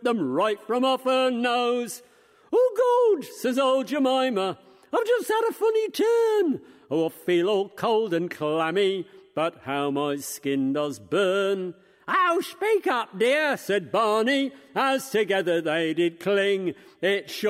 them right from off her nose. "Oh, God," says old Jemima, "I've just had a funny turn. Oh, I feel all cold and clammy, but how my skin does burn." "Oh, speak up, dear," said Barney, as together they did cling. "It sure